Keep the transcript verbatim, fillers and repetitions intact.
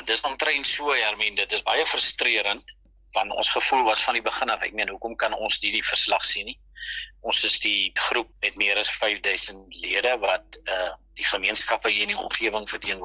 dis omtrent so, Hermien, dit is baie frustrerend, want ons gevoel was van die begin af, ek meen, hoekom kan ons die, die verslag sien nie? Ons is die groep met meer as vyf duisend lede, wat uh, die gemeenskappe hier in die omgewing verteenwoordig.